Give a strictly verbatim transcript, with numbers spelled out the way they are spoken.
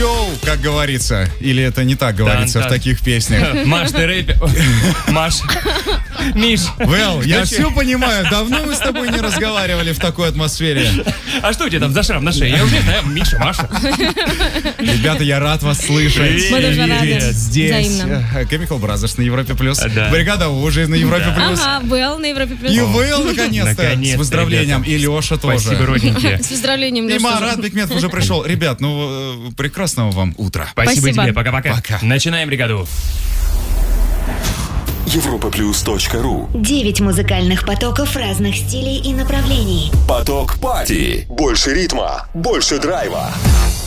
Йоу, как говорится. Или это не так говорится в таких песнях? Маш, ты рэпер. Маш. Миш. Вэл, я все понимаю. Давно мы с тобой не разговаривали в такой атмосфере. А что у тебя там за шрам на шее? Я уже знаю, Миша, Маша. Ребята, я рад вас слышать. Мы тоже рады. Здесь Взаимно. Chemical Brothers на Европе Плюс. Да. Бригада У уже на Европе Плюс. Ага, Вэл на Европе Плюс. И Вэл, наконец-то. Наконец-то, С поздравлением. ребята. И Леша тоже. Спасибо, родненькие. С поздравлением, И Леша. Марат Бекметов уже пришел. Ребят, ну, э, прекрасного вам утра. Спасибо, Спасибо. тебе. Пока-пока. Пока. Начинаем бригаду. европа плюс точка ру. Девять музыкальных потоков разных стилей и направлений. Поток Пати. Больше ритма, больше драйва.